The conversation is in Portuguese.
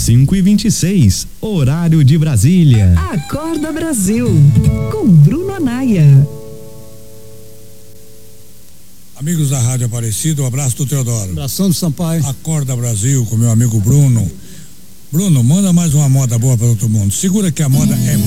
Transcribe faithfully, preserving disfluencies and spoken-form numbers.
cinco e vinte e seis, horário de Brasília. Acorda Brasil, com Bruno Anaia. Amigos da Rádio Aparecida, um abraço do Teodoro. Abração do Sampaio. Acorda Brasil com meu amigo Bruno. Bruno, manda mais uma moda boa para todo mundo. Segura que a moda é